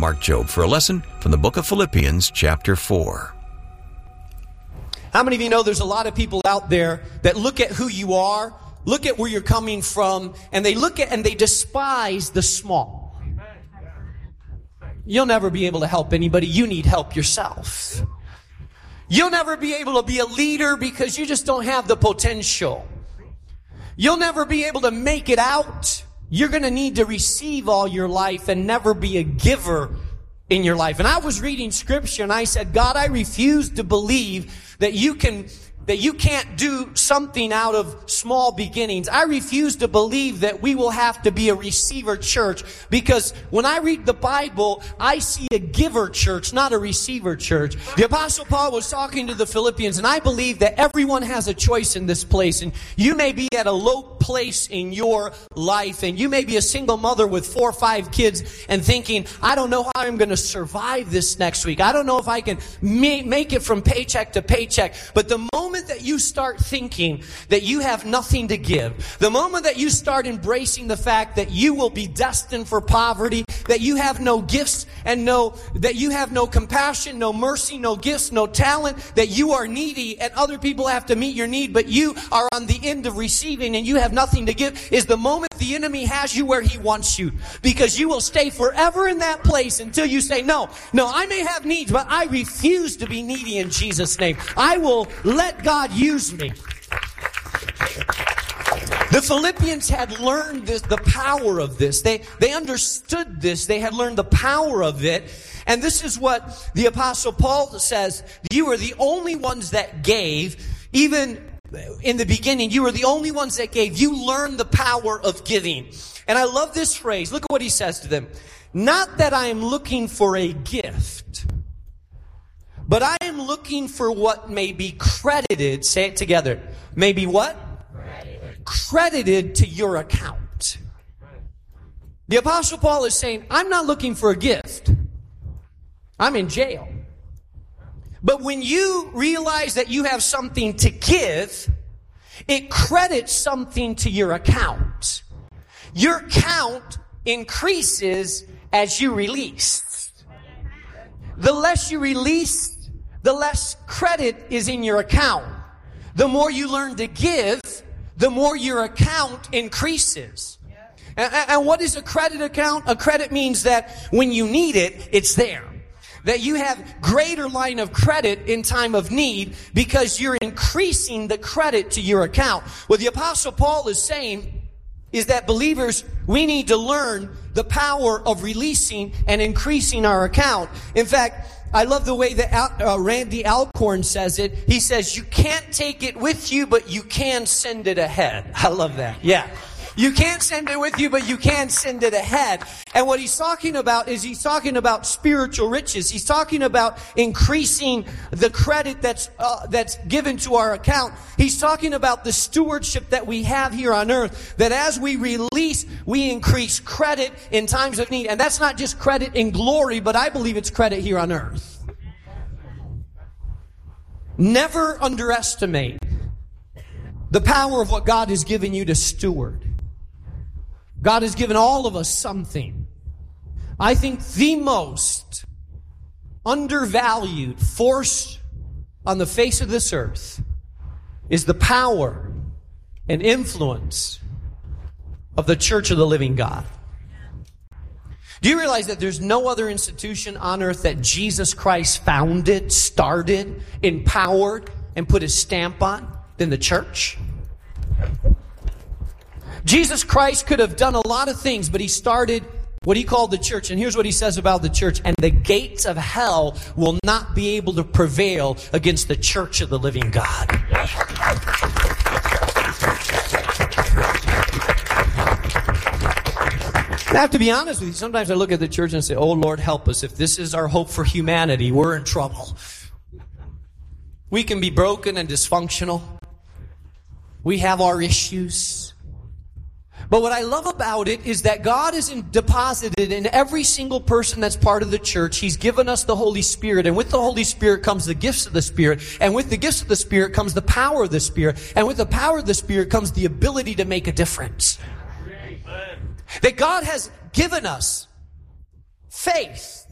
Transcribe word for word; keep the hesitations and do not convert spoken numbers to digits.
Mark Jobe for a lesson from the book of Philippians chapter four. How many of you know there's a lot of people out there that look at who you are, look at where you're coming from, and they look at and they despise the small. You'll never be able to help anybody. You need help yourself. You'll never be able to be a leader because you just don't have the potential. You'll never be able to make it out. You're going to need to receive all your life and never be a giver in your life. And I was reading scripture and I said, God, I refuse to believe that you can that you can't do something out of small beginnings. I refuse to believe that we will have to be a receiver church, because when I read the Bible, I see a giver church, not a receiver church. The Apostle Paul was talking to the Philippians, and I believe that everyone has a choice in this place. And you may be at a low place in your life, and you may be a single mother with four or five kids and thinking, I don't know how I'm going to survive this next week. I don't know if I can ma- make it from paycheck to paycheck. But the moment that you start thinking that you have nothing to give, the moment that you start embracing the fact that you will be destined for poverty, that you have no gifts and no, that you have no compassion, no mercy, no gifts, no talent, that you are needy and other people have to meet your need, but you are on the end of receiving and you have nothing to give, is the moment the enemy has you where he wants you. Because you will stay forever in that place until you say, no, no, I may have needs, but I refuse to be needy in Jesus' name. I will let God use me. The Philippians had learned this, the power of this. They, they understood this. They had learned the power of it. And this is what the Apostle Paul says. You are the only ones that gave. Even in the beginning, you were the only ones that gave. You learned the power of giving. And I love this phrase. Look at what he says to them. Not that I am looking for a gift, but I am looking for what may be credited. Say it together. May be what? Credited. Credited to your account. The Apostle Paul is saying, I'm not looking for a gift. I'm in jail. But when you realize that you have something to give, it credits something to your account. Your account increases as you release. The less you release, the less credit is in your account. The more you learn to give, the more your account increases. And, and what is a credit account? A credit means that when you need it, it's there. That you have greater line of credit in time of need because you're increasing the credit to your account. What the Apostle Paul is saying is that believers, we need to learn the power of releasing and increasing our account. In fact, I love the way that uh, Randy Alcorn says it. He says, you can't take it with you, but you can send it ahead. I love that. Yeah. You can't send it with you, but you can send it ahead. And what he's talking about is he's talking about spiritual riches. He's talking about increasing the credit that's uh, that's given to our account. He's talking about the stewardship that we have here on earth, that as we release, we increase credit in times of need. And that's not just credit in glory, but I believe it's credit here on earth. Never underestimate the power of what God has given you to steward. God has given all of us something. I think the most undervalued force on the face of this earth is the power and influence of the Church of the Living God. Do you realize that there's no other institution on earth that Jesus Christ founded, started, empowered, and put his stamp on than the church? Jesus Christ could have done a lot of things, but he started what he called the church. And here's what he says about the church. And the gates of hell will not be able to prevail against the church of the living God. I have to be honest with you. Sometimes I look at the church and say, oh, Lord, help us. If this is our hope for humanity, we're in trouble. We can be broken and dysfunctional. We have our issues. But what I love about it is that God is in, deposited in every single person that's part of the church. He's given us the Holy Spirit. And with the Holy Spirit comes the gifts of the Spirit. And with the gifts of the Spirit comes the power of the Spirit. And with the power of the Spirit comes the ability to make a difference. That God has given us faith.